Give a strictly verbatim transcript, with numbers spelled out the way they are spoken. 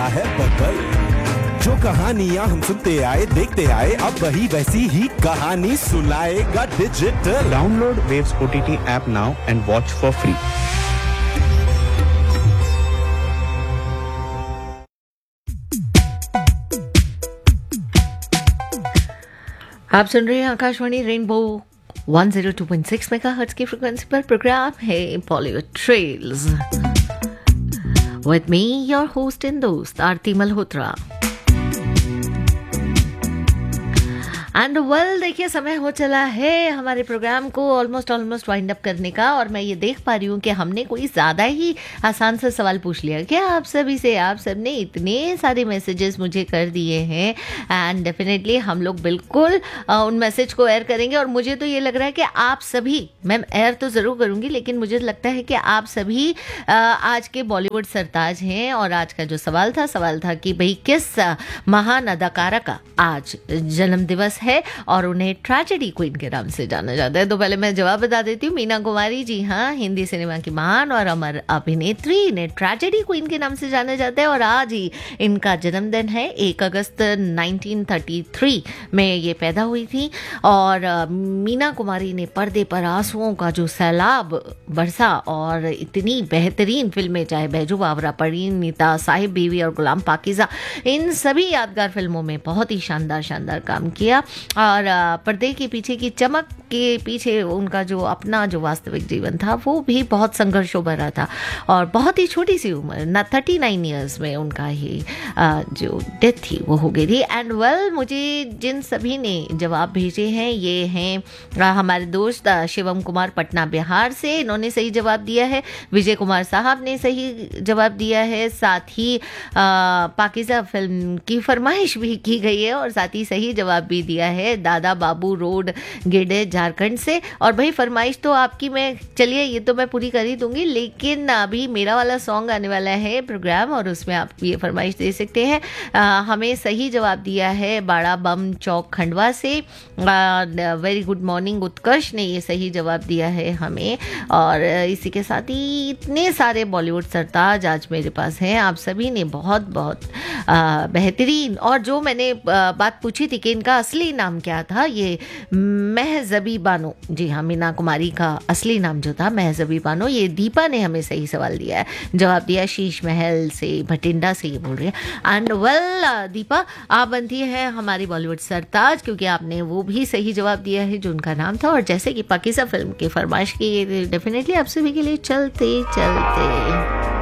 रहा है बदल। जो कहानियां हम सुनते आए देखते आए, अब वही वैसी ही कहानी सुनाएगा digital. Download waves OTT app now and watch for free. आप सुन रहे हैं Akashvani rainbow one zero two point six megahertz की फ्रिक्वेंसी पर। प्रोग्राम है Bollywood trails with me your host and दोस्त आरती मल्होत्रा। एंड वेल देखिए, समय हो चला है हमारे प्रोग्राम को ऑलमोस्ट ऑलमोस्ट वाइंड अप करने का, और मैं ये देख पा रही हूँ कि हमने कोई ज़्यादा ही आसान सा सवाल पूछ लिया क्या आप सभी से। आप सब ने इतने सारे मैसेजेस मुझे कर दिए हैं, एंड डेफिनेटली हम लोग बिल्कुल आ, उन मैसेज को एयर करेंगे। और मुझे तो ये लग रहा है कि आप सभी, मैं एयर तो ज़रूर करूँगी, लेकिन मुझे लगता है कि आप सभी आ, आज के बॉलीवुड सरताज हैं। और आज का जो सवाल था सवाल था कि भाई किस महान अदाकारा का आज जन्म दिवस है और उन्हें ट्रेजेडी क्वीन के नाम से जाना जाता है। तो पहले मैं जवाब बता देती हूँ। मीना कुमारी, जी हाँ, हिंदी सिनेमा की महान और अमर अभिनेत्री, इन्हें ट्रेजेडी क्वीन के नाम से जाना जाता है। और आज ही इनका जन्मदिन है। एक अगस्त नाइनटीन थर्टी थ्री में ये पैदा हुई थी। और मीना कुमारी ने पर्दे पर आंसुओं का जो सैलाब बरसा और इतनी बेहतरीन फिल्में, चाहे बैजू बावरा, परिणीता, साहिब बीवी और गुलाम पाकिज़ा, इन सभी यादगार फिल्मों में बहुत ही शानदार शानदार काम किया। और पर्दे के पीछे की चमक के पीछे उनका जो अपना जो वास्तविक जीवन था वो भी बहुत संघर्षों भरा था। और बहुत ही छोटी सी उम्र, ना थर्टी नाइन ईयर्स में उनका ही जो डेथ थी वो हो गई थी। एंड वेल मुझे जिन सभी ने जवाब भेजे हैं ये हैं हमारे दोस्त शिवम कुमार पटना बिहार से, इन्होंने सही जवाब दिया है। विजय कुमार साहब ने सही जवाब दिया है। साथ ही पाकिज़ा फिल्म की फरमाइश भी की गई है और साथ ही सही जवाब भी दिया है दादा बाबू रोड गिरडे झारखंड से। और भाई फरमाइश तो आपकी, मैं चलिए ये तो मैं पूरी कर ही दूंगी, लेकिन अभी मेरा वाला सॉन्ग आने वाला है प्रोग्राम और उसमें आप ये फरमाइश दे सकते हैं। आ, हमें सही जवाब दिया है बाड़ा बम चौक खंडवा से। वेरी गुड मॉर्निंग उत्कर्ष ने ये सही जवाब दिया है हमें। और इसी के साथ ही इतने सारे बॉलीवुड सरताज आज मेरे पास हैं। आप सभी ने बहुत बहुत आ, बेहतरीन। और जो मैंने आ, बात पूछी थी कि इनका असली नाम क्या था, ये महजबी बानो, जी हाँ, मीना कुमारी का असली नाम जो था महजबी बानो, ये दीपा ने हमें सही सवाल दिया है। जवाब दिया शीश महल से, भटिंडा से ये बोल रहे हैं। एंड वेल दीपा, आप बनती है हमारी बॉलीवुड सरताज, क्योंकि आपने वो भी सही जवाब दिया है जो उनका नाम था। और जैसे कि पाकिज़ा फिल्म की फरमाइश की, डेफिनेटली आप सभी के लिए चलते चलते